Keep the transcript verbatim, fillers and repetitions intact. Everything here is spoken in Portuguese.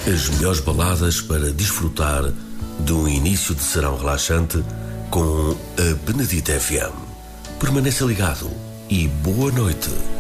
As melhores baladas para desfrutar de um início de serão relaxante com a Benedita F M. Permaneça ligado e boa noite.